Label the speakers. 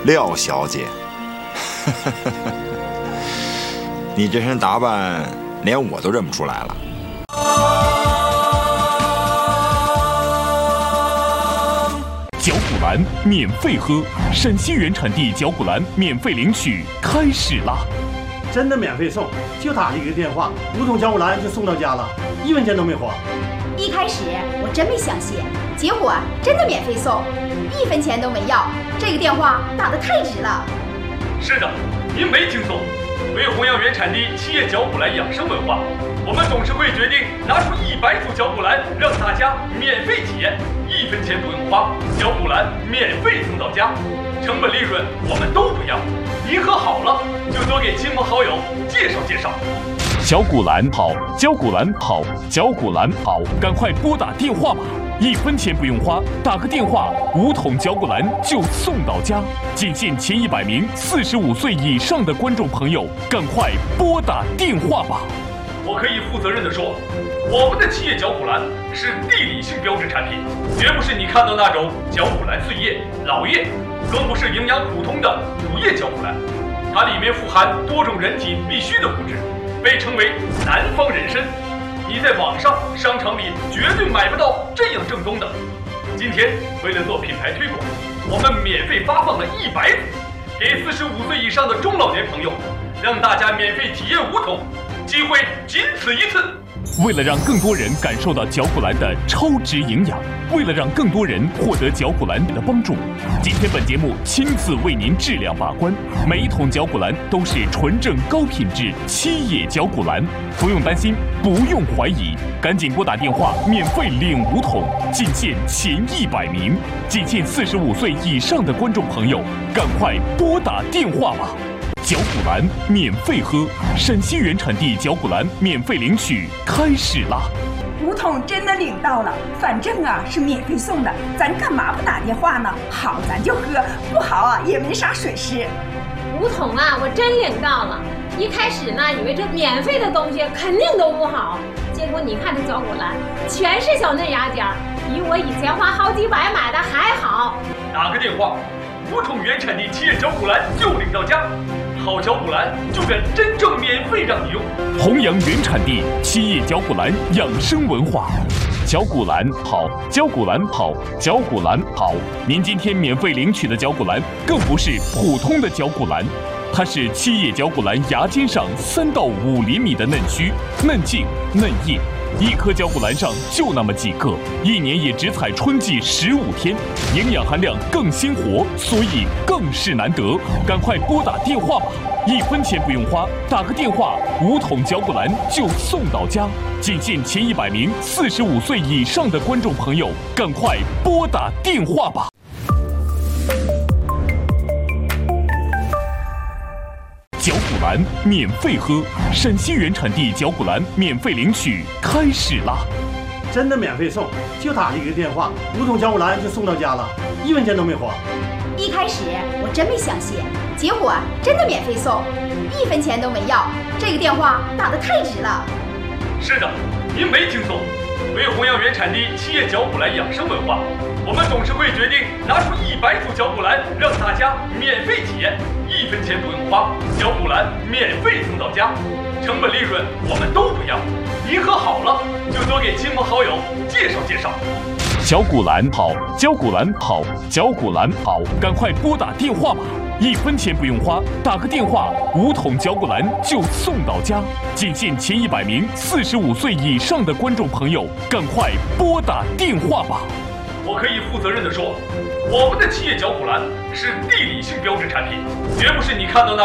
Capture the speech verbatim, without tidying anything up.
Speaker 1: 廖小姐。你这身打扮，连我都认不出来了。
Speaker 2: 脚骨蓝免费喝，陕西原产地脚骨蓝免费领取开始啦！
Speaker 3: 真的免费送，就打一个电话，五桶脚骨蓝就送到家了，一分钱都没花。
Speaker 4: 一开始我真没相信，结果真的免费送，一分钱都没要。这个电话打得太值了。
Speaker 5: 是的，您没听错。为弘扬原产地企业脚骨蓝养生文化，我们董事会决定拿出一百组脚骨蓝，让大家免费体验，一分钱不用花，脚骨蓝免费送到家，成本利润我们都不要。您喝好了就多给亲朋好友介绍介绍。
Speaker 2: 脚骨蓝好，脚骨蓝好，脚骨蓝好，赶快拨打电话吧！一分钱不用花，打个电话，五桶脚骨蓝就送到家。仅限前一百名四十五岁以上的观众朋友，赶快拨打电话吧！
Speaker 5: 我可以负责任地说，我们的企业脚骨蓝是地理性标志产品，绝不是你看到那种脚骨蓝碎叶、老叶，更不是营养普通的补叶脚骨蓝。它里面富含多种人体必需的物质，被称为南方人参。你在网上、商场里绝对买不到这样正宗的。今天为了做品牌推广，我们免费发放了一百组，给四十五岁以上的中老年朋友，让大家免费体验五桶，机会仅此一次。
Speaker 2: 为了让更多人感受到脚骨蓝的超值营养，为了让更多人获得脚骨蓝的帮助，今天本节目亲自为您质量把关，每一桶脚骨蓝都是纯正高品质七叶脚骨蓝，不用担心，不用怀疑，赶紧拨打电话免费领五桶，仅限前一百名，仅限四十五岁以上的观众朋友，赶快拨打电话吧！脚骨蓝免费喝，陕西原产地脚骨蓝免费领取开始啦！
Speaker 6: 五桶真的领到了，反正啊是免费送的，咱干嘛不打电话呢？好咱就喝，不好啊也没啥损失。
Speaker 7: 五桶啊，我真领到了。一开始呢，以为这免费的东西肯定都不好，结果你看这脚骨蓝，全是小嫩芽尖儿，比我以前花好几百买的还好。
Speaker 5: 打个电话，五桶原产地企业脚骨蓝就领到家。好脚骨蓝就敢真正免费让你用，
Speaker 2: 弘扬原产地企业脚骨蓝养生文化。脚骨蓝好，脚骨蓝好，脚骨蓝好。您今天免费领取的脚骨蓝，更不是普通的脚骨蓝，它是七叶脚骨蓝芽尖上三到五厘米的嫩须、嫩茎、嫩叶。一颗脚骨蓝上就那么几个，一年也只采春季十五天，营养含量更鲜活，所以更是难得。赶快拨打电话吧，一分钱不用花，打个电话，五桶脚骨蓝就送到家。仅限前一百名四十五岁以上的观众朋友，赶快拨打电话吧。脚骨蓝免费喝，陕西原产地脚骨蓝免费领取开始啦！
Speaker 3: 真的免费送，就打一个电话，五桶脚骨蓝就送到家了，一分钱都没花。
Speaker 4: 一开始我真没相信，结果真的免费送，一分钱都没要。这个电话打得太值了。
Speaker 5: 是的，您没听错。为弘扬原产地企业脚骨蓝养生文化，我们董事会决定拿出一百组脚骨蓝，让大家免费体验，一分钱不用花，脚骨蓝免费送到家，成本利润我们都不要。您喝好了就多给亲朋好友介绍介绍。
Speaker 2: 脚骨蓝好，脚骨蓝好，脚骨蓝好，赶快拨打电话吧！一分钱不用花，打个电话，五桶脚骨蓝就送到家。仅限前一百名四十五岁以上的观众朋友，赶快拨打电话吧！
Speaker 5: 我可以负责任地说，我们的企业脚骨蓝是地理性标志产品，绝不是你看到那